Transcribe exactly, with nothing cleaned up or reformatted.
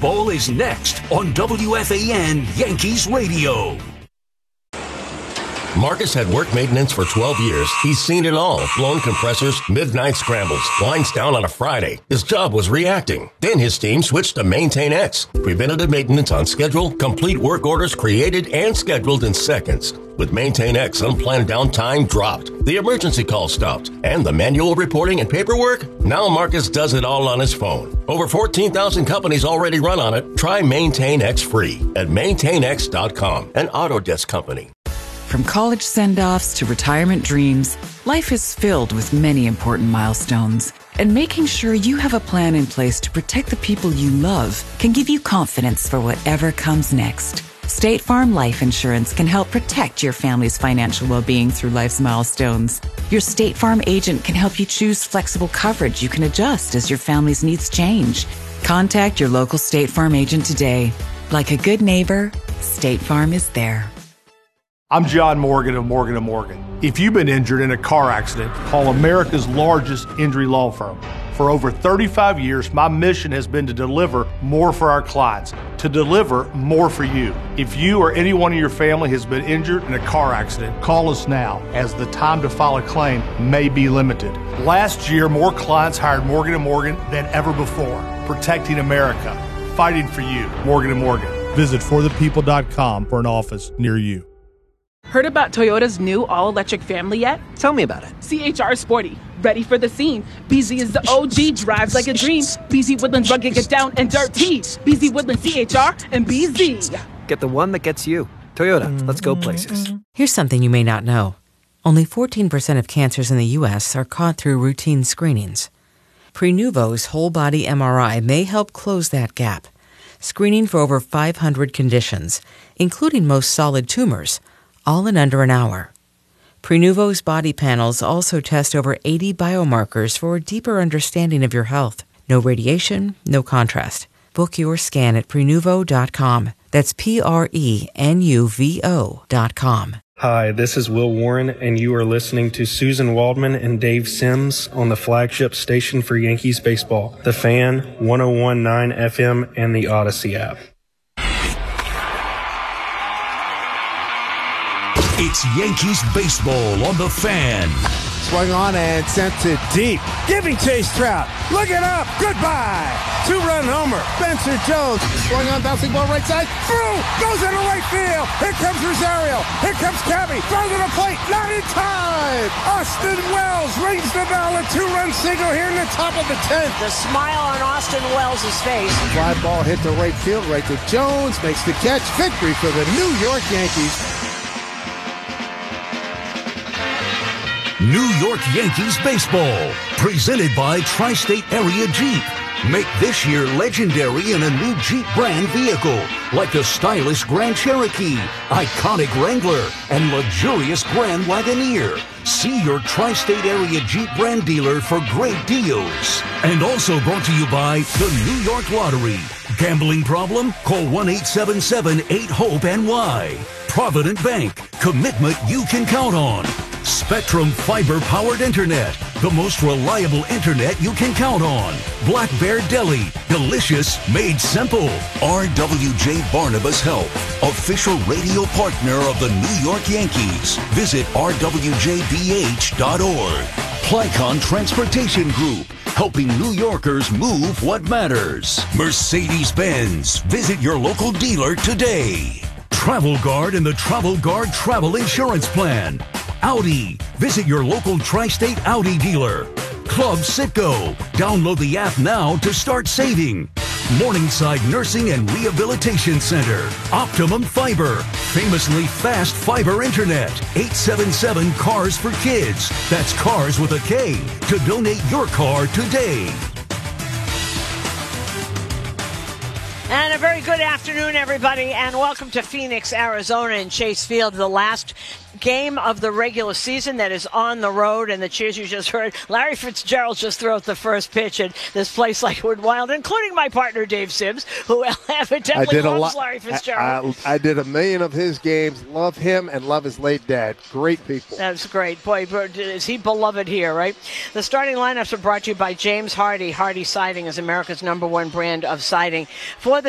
Baseball is next on W F A N Yankees Radio. Marcus had work maintenance for twelve years. He's seen it all. Blown compressors, midnight scrambles, lines down on a Friday. His job was reacting. Then his team switched to Maintain X. Preventative maintenance on schedule, complete work orders created and scheduled in seconds. With Maintain X, unplanned downtime dropped. The emergency call stopped. And the manual reporting and paperwork? Now Marcus does it all on his phone. Over fourteen thousand companies already run on it. Try Maintain X free at maintain x dot com, an Autodesk company. From college send-offs to retirement dreams, life is filled with many important milestones. And making sure you have a plan in place to protect the people you love can give you confidence for whatever comes next. State Farm Life Insurance can help protect your family's financial well-being through life's milestones. Your State Farm agent can help you choose flexible coverage you can adjust as your family's needs change. Contact your local State Farm agent today. Like a good neighbor, State Farm is there. I'm John Morgan of Morgan and Morgan. If you've been injured in a car accident, call America's largest injury law firm. For over thirty-five years, my mission has been to deliver more for our clients, to deliver more for you. If you or anyone in your family has been injured in a car accident, call us now, as the time to file a claim may be limited. Last year, more clients hired Morgan and Morgan than ever before, protecting America, fighting for you. Morgan and Morgan. Visit for the people dot com for an office near you. Heard about Toyota's new all-electric family yet? Tell me about it. C H R Sporty, ready for the scene. B Z is the O G, drives like a dream. B Z Woodlands rugged, get down and dirty. B Z Woodlands C H R and B Z. Get the one that gets you. Toyota, let's go places. Here's something you may not know. Only fourteen percent of cancers in the U S are caught through routine screenings. Prenuvo's whole-body M R I may help close that gap, screening for over five hundred conditions, including most solid tumors, all in under an hour. Prenuvo's body panels also test over eighty biomarkers for a deeper understanding of your health. No radiation, no contrast. Book your scan at prenuvo dot com. That's P R E N U V O dot com. Hi, this is Will Warren, and you are listening to Susan Waldman and Dave Sims on the flagship station for Yankees baseball, The Fan, one oh one point nine F M, and the Odyssey app. It's Yankees baseball on The Fan. Swung on and sent to deep. Giving chase Trout. Looking up. Goodbye. Two-run homer. Spencer Jones. Swung on, bouncing ball right side. Through. Goes into right field. Here comes Rosario. Here comes Cabby. Throws to the plate. Not in time. Austin Wells rings the bell. A two-run single here in the top of the tenth. The smile on Austin Wells' face. Fly ball hit to right field. Right to Jones. Makes the catch. Victory for the New York Yankees. New York Yankees baseball, presented by Tri-State Area Jeep. Make this year legendary in a new Jeep brand vehicle, like the stylish Grand Cherokee, iconic Wrangler, and luxurious Grand Wagoneer. See your Tri-State Area Jeep brand dealer for great deals. And also brought to you by the New York Lottery. Gambling problem? Call one eight seven seven eight hope N Y. Provident Bank, commitment you can count on. Spectrum fiber-powered internet, the most reliable internet you can count on. Black Bear Deli, delicious made simple. R W J Barnabas Health, official radio partner of the New York Yankees. Visit R W J B H dot org. Plycon Transportation Group, helping New Yorkers move what matters. Mercedes-Benz, visit your local dealer today. Travel Guard and the Travel Guard Travel Insurance Plan. Audi, visit your local Tri-State Audi dealer. Club Citgo, download the app now to start saving. Morningside Nursing and Rehabilitation Center. Optimum Fiber, famously fast fiber internet. eight seven seven Cars for Kids. That's Cars with a K. To donate your car today. And a very good afternoon, everybody, and welcome to Phoenix, Arizona, in Chase Field, the last game of the regular season that is on the road. And the cheers you just heard, Larry Fitzgerald just threw out the first pitch, and this place like it went wild, including my partner Dave Sims, who evidently I did loves a lot, Larry Fitzgerald. I, I, I did a million of his games. Love him and love his late dad. Great people. That's great. Boy, is he beloved here, right? The starting lineups are brought to you by James Hardy. Hardy Siding is America's number one brand of siding. For the